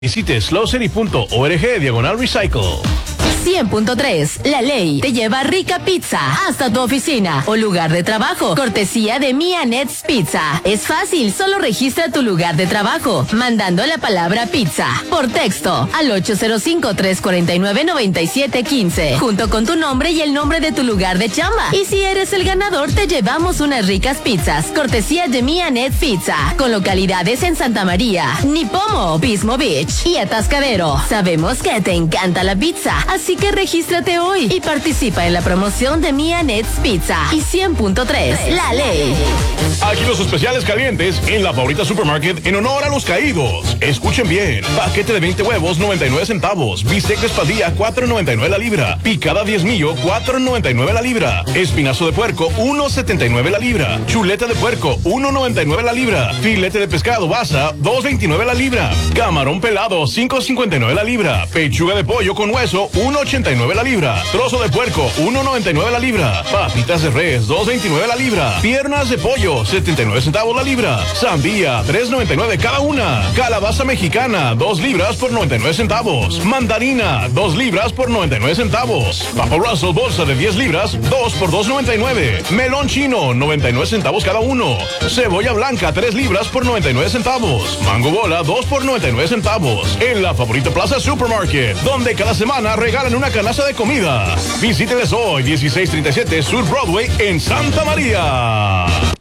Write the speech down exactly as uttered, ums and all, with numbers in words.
Visite slowcity punto org diagonal recycle. cien punto tres. La ley te lleva rica pizza hasta tu oficina o lugar de trabajo. Cortesía de Mia Nets Pizza. Es fácil, solo registra tu lugar de trabajo mandando la palabra pizza por texto al ocho cero cinco, tres cuatro nueve, nueve siete uno cinco junto con tu nombre y el nombre de tu lugar de chamba. Y si eres el ganador, te llevamos unas ricas pizzas. Cortesía de Mia Nets Pizza con localidades en Santa María, Nipomo, Pismo Beach y Atascadero. Sabemos que te encanta la pizza, así que regístrate hoy y participa en la promoción de Mia Nets Pizza y cien punto tres. La ley. Aquí los especiales calientes en la Favorita Supermarket en honor a los caídos. Escuchen bien. Paquete de veinte huevos, noventa y nueve centavos. Bistec de espadilla, cuatro noventa y nueve la libra. Picada diezmillo, cuatro noventa y nueve la libra. Espinazo de puerco, uno setenta y nueve la libra. Chuleta de puerco, uno noventa y nueve la libra. Filete de pescado basa, dos veintinueve la libra. Camarón pelado, cinco cincuenta y nueve la libra. Pechuga de pollo con hueso, uno ochenta y nueve la libra. Trozo de puerco, uno noventa y nueve la libra. Papitas de res, dos veintinueve la libra. Piernas de pollo, setenta y nueve centavos la libra. Sandía, tres noventa y nueve cada una. Calabaza mexicana, dos libras por noventa y nueve centavos. Mandarina, dos libras por noventa y nueve centavos. Papa Russell, bolsa de diez libras, dos por dos noventa y nueve. Melón chino, noventa y nueve centavos cada uno. Cebolla blanca, tres libras por noventa y nueve centavos. Mango bola, dos por noventa y nueve centavos. En la Favorita Plaza Supermarket, donde cada semana regalan una canasta de comida. Visíteles hoy, dieciséis treinta y siete Sur Broadway en Santa María.